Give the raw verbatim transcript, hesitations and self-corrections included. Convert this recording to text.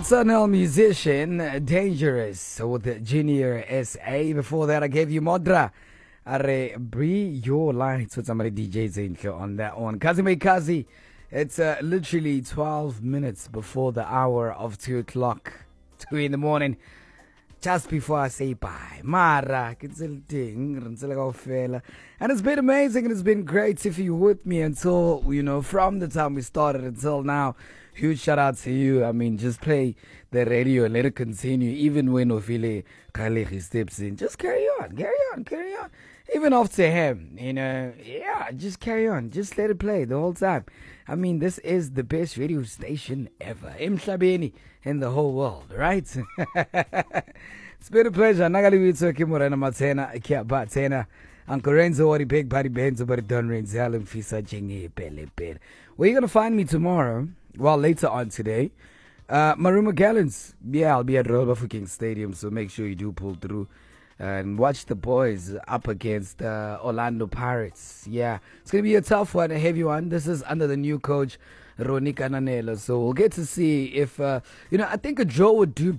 Eternal musician, uh, Dangerous with the Junior S A. Before that, I gave you Modra. Are Bree your lights with somebody D Js in here on that one. Kazi May Kazi. It's uh, literally twelve minutes before the hour of two o'clock, two in the morning. Just before I say bye. Mara, and it's been amazing and it's been great if you're with me until, you know, from the time we started until now. Huge shout out to you. I mean, just play the radio and let it continue. Even when Ofile Kalehi steps in, just carry on, carry on, carry on. Even after him, you know, yeah, just carry on. Just let it play the whole time. I mean, this is the best radio station ever. Emhlabeni in the whole world, right? It's been a pleasure. Nagalivitso Kimurana Matena, Kia Batena, Uncle Renzo, or the big body Benzo, but Don Renzel and Fisa Jingy Pele Pele. Where you gonna find me tomorrow? Well, later on today. Uh, Maruma Gallants. Yeah, I'll be at Royal Bafokeng Stadium, so make sure you do pull through and watch the boys up against uh, Orlando Pirates. Yeah, it's going to be a tough one, a heavy one. This is under the new coach, Ronika Nanela. So we'll get to see if, uh, you know, I think a draw would do